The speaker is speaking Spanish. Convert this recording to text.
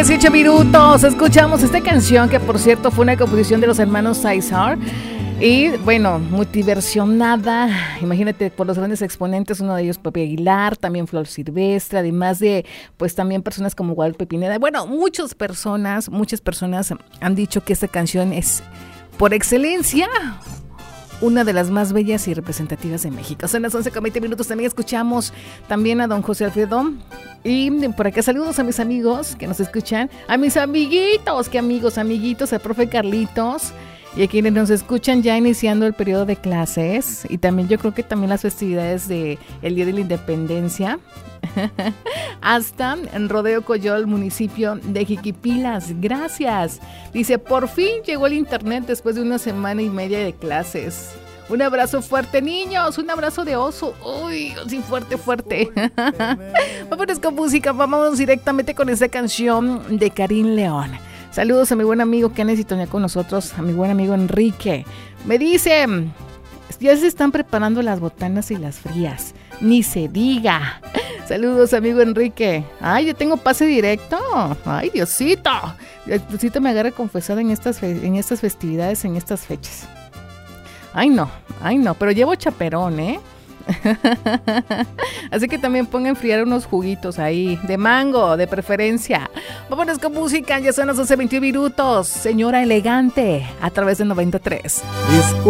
18 minutos, escuchamos esta canción que por cierto fue una composición de los hermanos César y bueno, multiversionada, imagínate, por los grandes exponentes, uno de ellos Pepe Aguilar, también Flor Silvestre, además de pues también personas como Guadalupe Pineda. Bueno, muchas personas han dicho que esta canción es por excelencia una de las más bellas y representativas de México. Son las 11:20 minutos. También escuchamos también a don José Alfredo. Y por acá saludos a mis amigos que nos escuchan. A mis amiguitos, que amiguitos, al profe Carlitos. Y a quienes nos escuchan ya iniciando el periodo de clases. Y también yo creo que también las festividades del Día de la Independencia. Hasta en Rodeo Coyol, municipio de Jiquipilas. Gracias. Dice, por fin llegó el internet después de 1 semana y media de clases. Un abrazo fuerte, niños. Un abrazo de oso. Uy, sí, fuerte, fuerte. Vámonos con música. Vamos directamente con esta canción de Karim León. Saludos a mi buen amigo que necesita con nosotros, a mi buen amigo Enrique. Me dice, ya se están preparando las botanas y las frías. Ni se diga. Saludos, amigo Enrique. Ay, yo tengo pase directo. Ay, Diosito. Diosito me agarra confesada en estas festividades, en estas fechas. Ay, no. Pero llevo chaperón, ¿eh? Así que también ponga a enfriar unos juguitos ahí, de mango, de preferencia. Vámonos con música, ya son las 11:21 minutos. Señora Elegante, a través de 93.